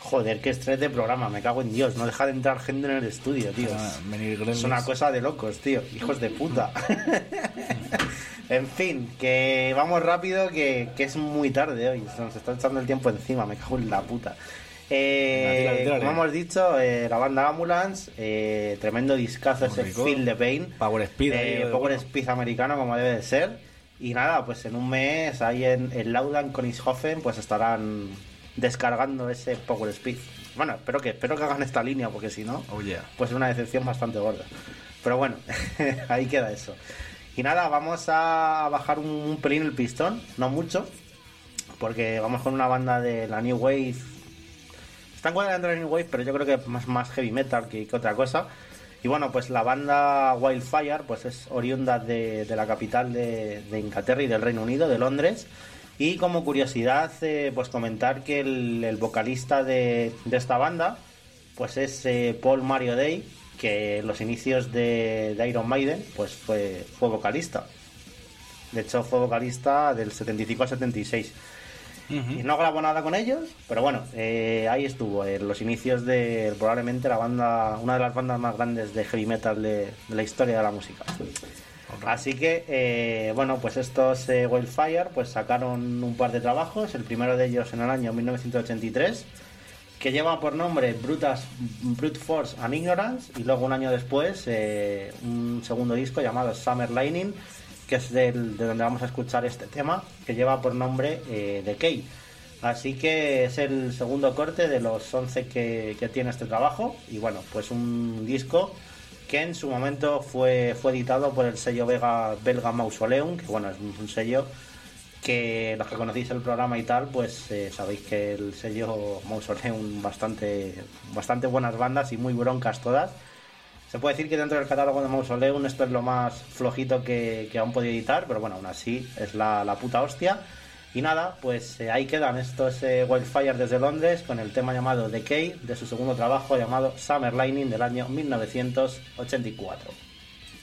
Joder, qué estrés de programa, me cago en Dios. No deja de entrar gente en el estudio, tío. Es una cosa de locos, tío. Hijos de puta. En fin, que vamos rápido, que es muy tarde hoy. Se nos está echando el tiempo encima, me cago en la puta. Como hemos dicho, la banda Ambulance, tremendo discazo ese Feel the Pain. Power Speed. Power Speed americano, como debe de ser. Y nada, pues en un mes ahí en Laudan, Königshofen, pues estarán descargando ese Power Speed. Bueno, espero que hagan esta línea, porque si no, pues es una decepción bastante gorda. Pero bueno, ahí queda eso. Y nada, vamos a bajar un pelín el pistón, no mucho, porque vamos con una banda de la New Wave. Está encuadrando en la New Wave, pero yo creo que más heavy metal que otra cosa. Y bueno, pues la banda Wildfire pues es oriunda de la capital de Inglaterra y del Reino Unido, de Londres. Y como curiosidad, pues comentar que el vocalista de esta banda pues es Paul Mario Day, que en los inicios de Iron Maiden pues fue vocalista. De hecho fue vocalista del 75 al 76. Y no grabó nada con ellos, pero bueno, ahí estuvo en los inicios de probablemente una de las bandas más grandes de heavy metal de la historia de la música. Así que bueno, pues estos Wildfire pues sacaron un par de trabajos, el primero de ellos en el año 1983, que lleva por nombre Brute Force and Ignorance, y luego un año después un segundo disco llamado Summer Lightning, que es de donde vamos a escuchar este tema, que lleva por nombre Decay. Así que es el segundo corte de los 11 que tiene este trabajo, y bueno, pues un disco que en su momento fue editado por el sello belga Mausoleum, que bueno, es un sello que los que conocéis el programa y tal, pues sabéis que el sello Mausoleum bastante buenas bandas y muy broncas todas. Se puede decir que dentro del catálogo de Mausoleum esto es lo más flojito que han podido editar, pero bueno, aún así es la puta hostia. Y nada, pues ahí quedan estos Wildfire desde Londres con el tema llamado Decay de su segundo trabajo llamado Summer Lightning del año 1984.